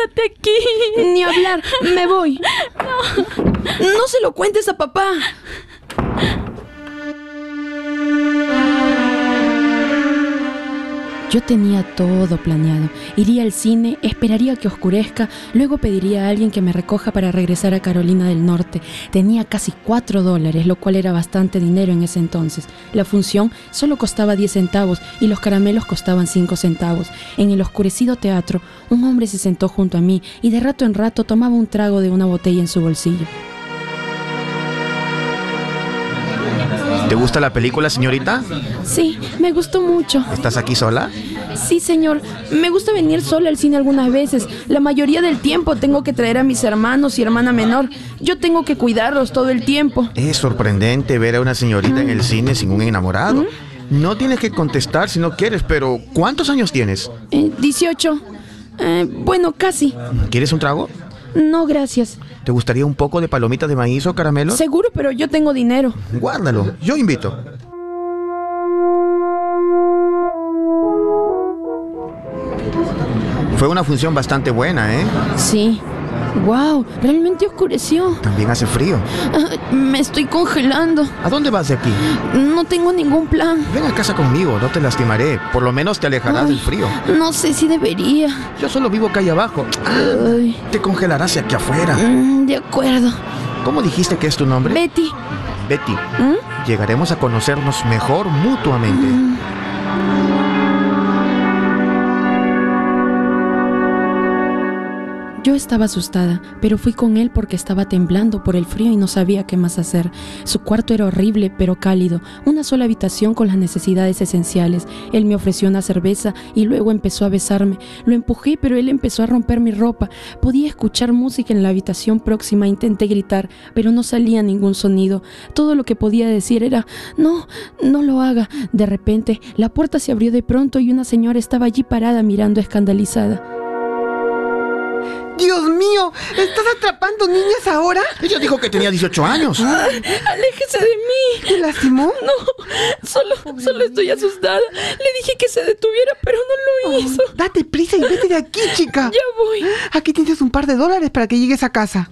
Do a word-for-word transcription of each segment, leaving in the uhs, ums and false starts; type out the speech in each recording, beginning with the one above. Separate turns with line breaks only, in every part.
quédate aquí.
Ni hablar, me voy.
No.
No se lo cuentes a papá. Yo tenía todo planeado. Iría al cine, esperaría que oscurezca, luego pediría a alguien que me recoja para regresar a Carolina del Norte. Tenía casi cuatro dólares, lo cual era bastante dinero en ese entonces. La función solo costaba diez centavos y los caramelos costaban cinco centavos. En el oscurecido teatro, un hombre se sentó junto a mí y de rato en rato tomaba un trago de una botella en su bolsillo.
¿Te gusta la película, señorita?
Sí, me gustó mucho.
¿Estás aquí sola?
Sí, señor. Me gusta venir sola al cine algunas veces. La mayoría del tiempo tengo que traer a mis hermanos y hermana menor. Yo tengo que cuidarlos todo el tiempo.
Es sorprendente ver a una señorita mm. en el cine sin un enamorado. ¿Mm? No tienes que contestar si no quieres, pero ¿cuántos años tienes?
Eh, dieciocho. Eh, bueno, casi.
¿Quieres un trago?
No, gracias.
¿Te gustaría un poco de palomitas de maíz o caramelo?
Seguro, pero yo tengo dinero.
Guárdalo, yo invito. Fue una función bastante buena, ¿eh?
Sí. Wow, realmente oscureció.
También hace frío.
Uh, me estoy congelando.
¿A dónde vas de aquí?
No tengo ningún plan.
Ven a casa conmigo, no te lastimaré. Por lo menos te alejarás Ay, del frío.
No sé si debería.
Yo solo vivo calle abajo.
Ay.
Te congelarás aquí afuera.
Mm, de acuerdo.
¿Cómo dijiste que es tu nombre?
Betty.
Betty.
¿Mm?
Llegaremos a conocernos mejor mutuamente.
Mm. Yo estaba asustada, pero fui con él porque estaba temblando por el frío y no sabía qué más hacer. Su cuarto era horrible, pero cálido, una sola habitación con las necesidades esenciales. Él me ofreció una cerveza y luego empezó a besarme. Lo empujé, pero él empezó a romper mi ropa. Podía escuchar música en la habitación próxima. Intenté gritar, pero no salía ningún sonido. Todo lo que podía decir era, no, no lo haga. De repente, la puerta se abrió de pronto y una señora estaba allí parada mirando escandalizada.
¡Dios mío! ¿Estás atrapando niñas ahora?
Ella dijo que tenía dieciocho años.
Ay, ¡aléjese de mí!
¿Te lastimó?
No, solo, solo estoy asustada. Le dije que se detuviera, pero no lo hizo.
Oh, date prisa y vete de aquí, chica.
Ya voy.
Aquí tienes un par de dólares para que llegues a casa.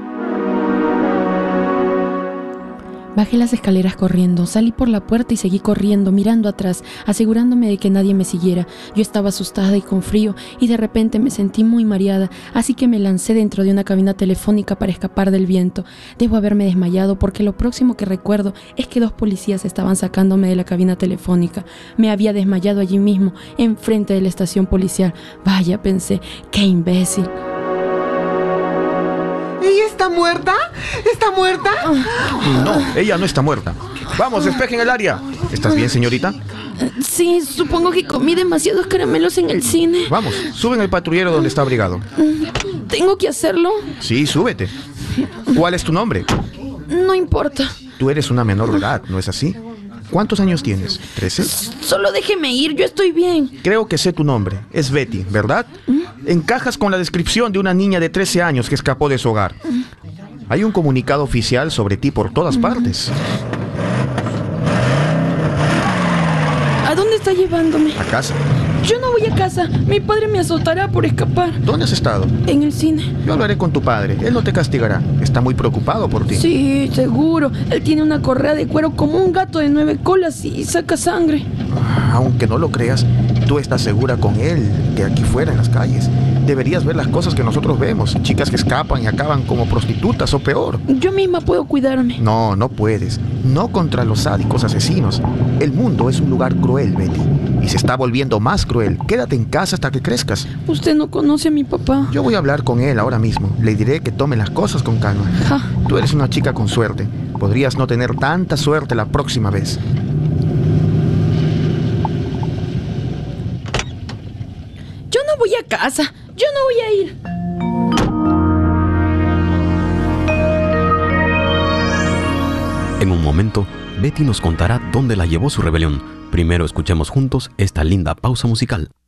Bajé las escaleras corriendo, salí por la puerta y seguí corriendo, mirando atrás, asegurándome de que nadie me siguiera. Yo estaba asustada y con frío, y de repente me sentí muy mareada, así que me lancé dentro de una cabina telefónica para escapar del viento. Debo haberme desmayado porque lo próximo que recuerdo es que dos policías estaban sacándome de la cabina telefónica. Me había desmayado allí mismo, enfrente de la estación policial. Vaya, pensé, qué imbécil.
¿Ella está muerta? ¿Está muerta?
No, ella no está muerta. Vamos, despejen el área. ¿Estás bien, señorita?
Sí, supongo que comí demasiados caramelos en el cine.
Vamos, suben al patrullero donde está abrigado.
¿Tengo que hacerlo?
Sí, súbete. ¿Cuál es tu nombre?
No importa.
Tú eres una menor de edad, ¿no es así? ¿Cuántos años tienes? ¿trece?
Solo déjeme ir, yo estoy bien.
Creo que sé tu nombre. Es Betty, ¿verdad? ¿Mm? Encajas con la descripción de una niña de trece años que escapó de su hogar. ¿Mm? Hay un comunicado oficial sobre ti por todas ¿Mm? partes.
¿A dónde está llevándome?
A casa.
Yo no voy a casa. Mi padre me azotará por escapar.
¿Dónde has estado?
En el cine.
Yo hablaré con tu padre. Él no te castigará. Está muy preocupado por ti.
Sí, seguro. Él tiene una correa de cuero como un gato de nueve colas y saca sangre.
Aunque no lo creas, tú estás segura con él que aquí fuera en las calles. Deberías ver las cosas que nosotros vemos. Chicas que escapan y acaban como prostitutas o peor.
Yo misma puedo cuidarme.
No, no puedes. No contra los sádicos asesinos. El mundo es un lugar cruel, Betty. Y se está volviendo más cruel. Quédate en casa hasta que crezcas.
Usted no conoce a mi papá.
Yo voy a hablar con él ahora mismo. Le diré que tome las cosas con calma.
Ja.
Tú eres una chica con suerte. Podrías no tener tanta suerte la próxima vez.
Yo no voy a casa. Yo no voy a ir.
En un momento, Betty nos contará dónde la llevó su rebelión. Primero escuchemos juntos esta linda pausa musical.